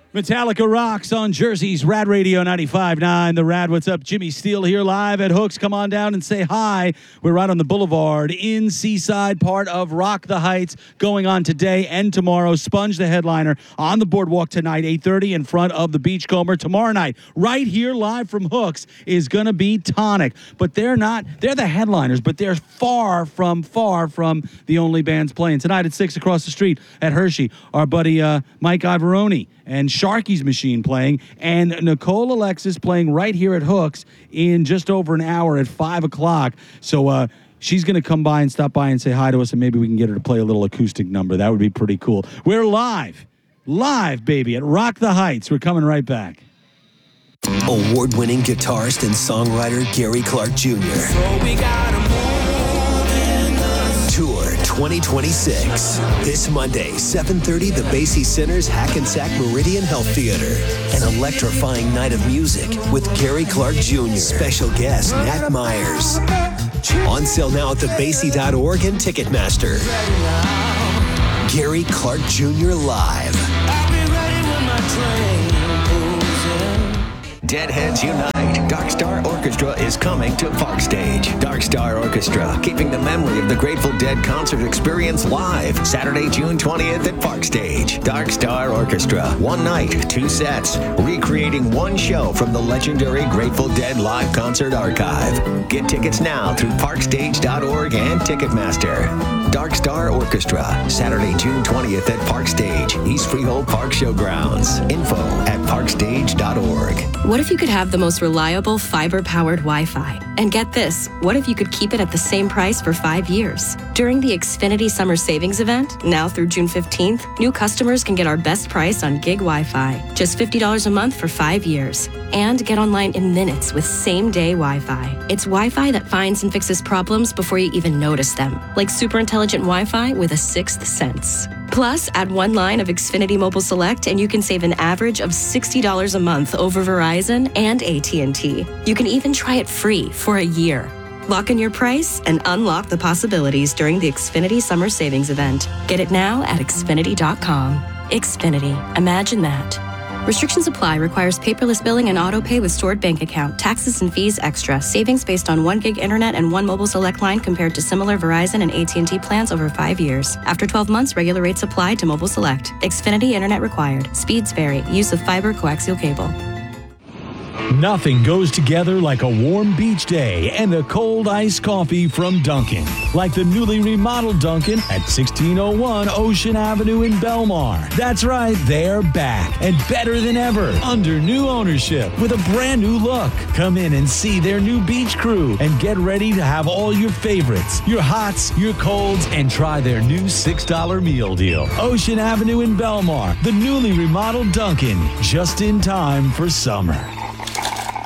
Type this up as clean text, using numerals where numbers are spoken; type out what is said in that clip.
Metallica rocks on Jersey's Rad Radio 95.9. The Rad, what's up? Jimmy Steele here live at Hooks. Come on down and say hi. We're right on the boulevard in Seaside, part of Rock the Heights, going on today and tomorrow. Sponge, the headliner, on the boardwalk tonight, 8:30 in front of the Beachcomber. Tomorrow night, right here live from Hooks, is going to be Tonic. But they're the headliners, but they're far from the only bands playing. Tonight at 6 across the street at Hershey, our buddy Mike Ivoroni and Sharky's Machine playing, and Nicole Alexis playing right here at Hooks in just over an hour at 5 o'clock. So she's going to come by and stop by and say hi to us, and maybe we can get her to play a little acoustic number. That would be pretty cool. We're live, baby, at Rock the Heights. We're coming right back. Award-winning guitarist and songwriter Gary Clark Jr. So we gotta move in the Tour 2026. This Monday, 7:30, the Basie Center's Hackensack Meridian Health Theater. An electrifying night of music with Gary Clark Jr. Special guest Nat Myers. On sale now at thebasie.org and Ticketmaster. Gary Clark Jr. Live. I'll be ready when my train pulls in. Deadheads Unite. Dark Star Orchestra is coming to Park Stage. Dark Star Orchestra, keeping the memory of the Grateful Dead concert experience live. Saturday, June 20th at Park Stage. Dark Star Orchestra. One night, 2 sets, recreating one show from the legendary Grateful Dead live concert archive. Get tickets now through parkstage.org and Ticketmaster. Dark Star Orchestra. Saturday, June 20th at Park Stage. East Freehold Park Showgrounds. Info at parkstage.org. What if you could have the most reliable fiber-powered Wi-Fi? And get this, what if you could keep it at the same price for 5 years? During the Xfinity Summer Savings Event, now through June 15th, new customers can get our best price on gig Wi-Fi. Just $50 a month for 5 years. And get online in minutes with same-day Wi-Fi. It's Wi-Fi that finds and fixes problems before you even notice them. Like super intelligent Wi-Fi with a sixth sense. Plus, add one line of Xfinity Mobile Select and you can save an average of $60 a month over Verizon and AT&T. You can even try it free for a year. Lock in your price and unlock the possibilities during the Xfinity Summer Savings Event. Get it now at Xfinity.com. Xfinity. Imagine that. Restrictions apply. Requires paperless billing and auto pay with stored bank account. Taxes and fees extra. Savings based on 1 gig internet and 1 mobile select line compared to similar Verizon and AT&T plans over 5 years. After 12 months, regular rates apply to mobile select. Xfinity internet required. Speeds vary. Use of fiber coaxial cable. Nothing goes together like a warm beach day and a cold iced coffee from Dunkin'. Like the newly remodeled Dunkin' at 1601 Ocean Avenue in Belmar. That's right, they're back and better than ever under new ownership with a brand new look. Come in and see their new beach crew and get ready to have all your favorites, your hots, your colds, and try their new $6 meal deal. Ocean Avenue in Belmar, the newly remodeled Dunkin', just in time for summer.